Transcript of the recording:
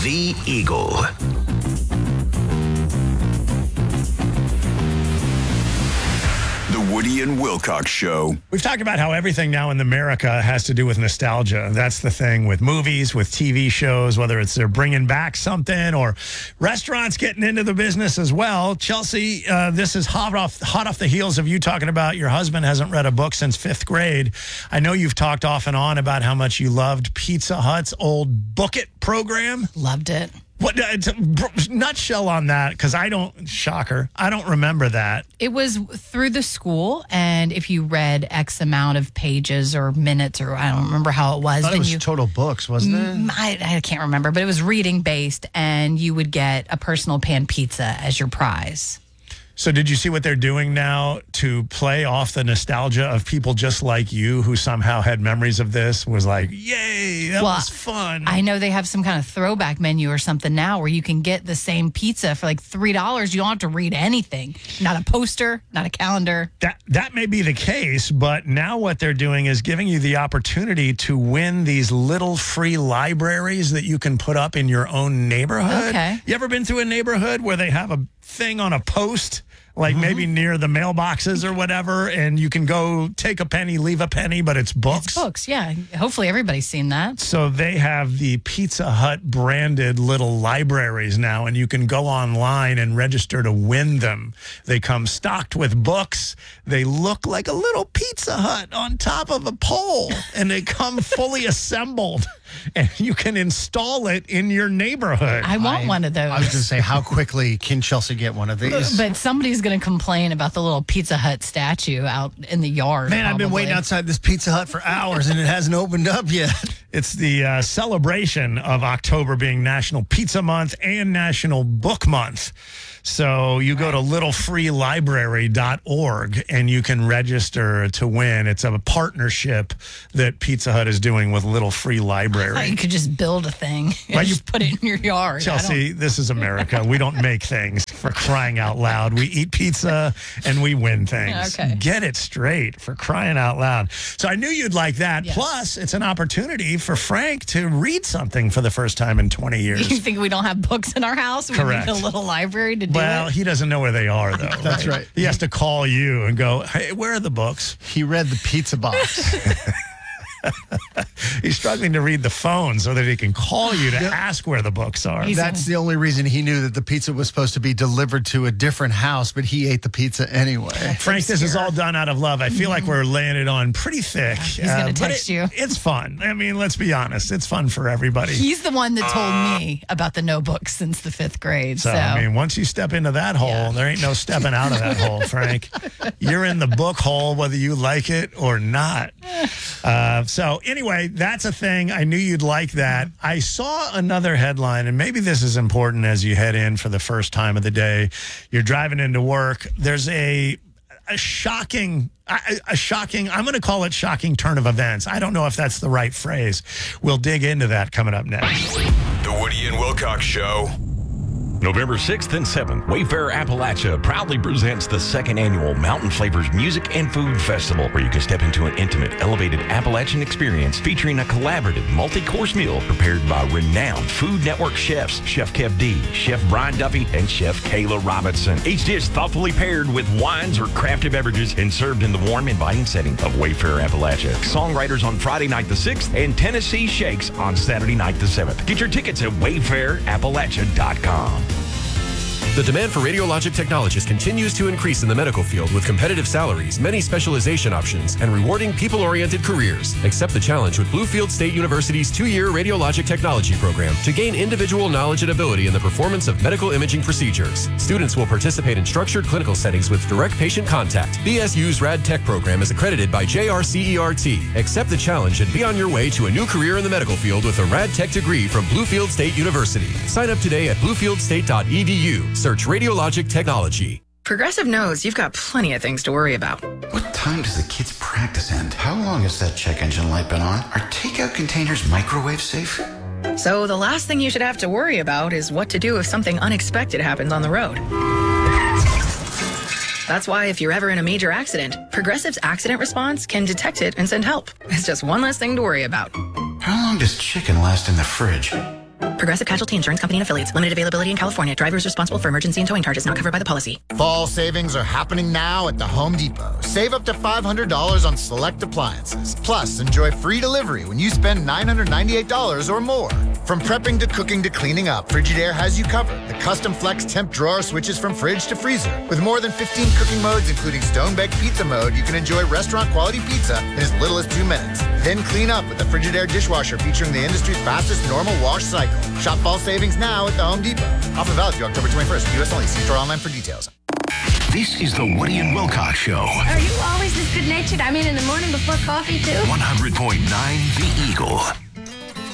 The Eagle. The Woody and Wilcox Show. We've talked about how everything now in America has to do with nostalgia. That's the thing with movies, with TV shows, whether it's they're bringing back something or restaurants getting into the business as well. Chelsea, this is hot off the heels of you talking about your husband hasn't read a book since 5th grade. I know you've talked off and on about how much you loved Pizza Hut's old Book It program. Loved it. What nutshell on that? Because I don't remember that. It was through the school, and if you read X amount of pages or minutes, or I don't remember how it was. I thought it was total books, wasn't it? I can't remember, but it was reading based, and you would get a personal pan pizza as your prize. So did you see what they're doing now to play off the nostalgia of people just like you who somehow had memories of this? Was like, yay, that was fun. I know they have some kind of throwback menu or something now where you can get the same pizza for like $3. You don't have to read anything. Not a poster, not a calendar. That may be the case, but now what they're doing is giving you the opportunity to win these little free libraries that you can put up in your own neighborhood. Okay. You ever been to a neighborhood where they have a thing on a post, like maybe near the mailboxes or whatever, and you can go take a penny, leave a penny, but it's books? It's books, yeah. Hopefully everybody's seen that. So they have the Pizza Hut branded little libraries now, and you can go online and register to win them. They come stocked with books. They look like a little Pizza Hut on top of a pole, and they come fully assembled. And you can install it in your neighborhood. I want one of those. I was going to say, how quickly can Chelsea get one of these? But somebody's going to complain about the little Pizza Hut statue out in the yard. Man, I've been waiting outside this Pizza Hut for hours, and it hasn't opened up yet. It's the celebration of October being National Pizza Month and National Book Month. So you go to littlefreelibrary.org and you can register to win. It's a partnership that Pizza Hut is doing with Little Free Library. You could just build a thing and Right, just put it in your yard. Chelsea, this is America. We don't make things, for crying out loud. We eat pizza and we win things. Okay. Get it straight, for crying out loud. So I knew you'd like that. Yes. Plus, it's an opportunity for Frank to read something for the first time in 20 years. You think we don't have books in our house? We Correct. need a little library to do Well, it? he doesn't know where they are, though. That's right. He has to call you and go, hey, where are the books? He read the pizza box. He's struggling to read the phone so that he can call you to ask where the books are. That's the only reason he knew that the pizza was supposed to be delivered to a different house, but he ate the pizza anyway. Frank, this is all done out of love. I feel like we're laying it on pretty thick. He's going to text you. It's fun. I mean, let's be honest. It's fun for everybody. He's the one that told me about the no books since the 5th grade. So, I mean, once you step into that hole, there ain't no stepping out of that hole, Frank. You're in the book hole whether you like it or not. So anyway, that's a thing. I knew you'd like that. I saw another headline, and maybe this is important as you head in for the first time of the day. You're driving into work. There's a shocking, I'm going to call it shocking turn of events. I don't know if that's the right phrase. We'll dig into that coming up next. The Woody and Wilcox Show. November 6th and 7th, Wayfair Appalachia proudly presents the 2nd annual Mountain Flavors Music and Food Festival, where you can step into an intimate, elevated Appalachian experience featuring a collaborative multi-course meal prepared by renowned Food Network chefs, Chef Kev D, Chef Brian Duffy, and Chef Kayla Robinson. Each dish thoughtfully paired with wines or crafted beverages and served in the warm, inviting setting of Wayfair Appalachia. Songwriters on Friday night the 6th and Tennessee Shakes on Saturday night the 7th. Get your tickets at wayfairappalachia.com. The demand for radiologic technologists continues to increase in the medical field with competitive salaries, many specialization options, and rewarding people-oriented careers. Accept the challenge with Bluefield State University's 2-year radiologic technology program to gain individual knowledge and ability in the performance of medical imaging procedures. Students will participate in structured clinical settings with direct patient contact. BSU's Rad Tech program is accredited by JRCERT. Accept the challenge and be on your way to a new career in the medical field with a Rad Tech degree from Bluefield State University. Sign up today at bluefieldState.edu. Search Radiologic Technology. Progressive knows you've got plenty of things to worry about. What time does the kids' practice end? How long has that check engine light been on? Are takeout containers microwave safe? So the last thing you should have to worry about is what to do if something unexpected happens on the road. That's why if you're ever in a major accident, Progressive's accident response can detect it and send help. It's just one less thing to worry about. How long does chicken last in the fridge? Progressive Casualty Insurance Company and Affiliates. Limited availability in California. Drivers responsible for emergency and towing charges not covered by the policy. Fall savings are happening now at the Home Depot. Save up to $500 on select appliances. Plus, enjoy free delivery when you spend $998 or more. From prepping to cooking to cleaning up, Frigidaire has you covered. The custom flex temp drawer switches from fridge to freezer. With more than 15 cooking modes, including stone-baked pizza mode, you can enjoy restaurant-quality pizza in as little as 2 minutes. Then clean up with the Frigidaire dishwasher featuring the industry's fastest normal wash cycle. Shop fall savings now at the Home Depot. Offer valid through October 21st. U.S. only. See store online for details. This is the Woody and Wilcox Show. Are you always this good-natured? I mean, in the morning before coffee, too? 100.9 The Eagle.